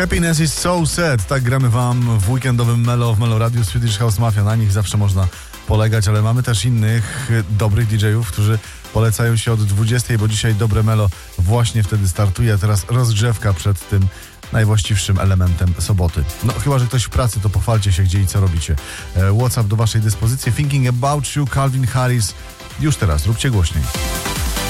Happiness is so sad. Tak gramy wam w weekendowym Melo w Melo Radio Swedish House Mafia. Na nich zawsze można polegać, ale mamy też innych dobrych DJ-ów, którzy polecają się od 20, bo dzisiaj dobre Melo właśnie wtedy startuje, a teraz rozgrzewka przed tym najwłaściwszym elementem soboty. No chyba, że ktoś w pracy, to pochwalcie się, gdzie i co robicie. WhatsApp do waszej dyspozycji. Thinking About You, Calvin Harris. Już teraz, róbcie głośniej.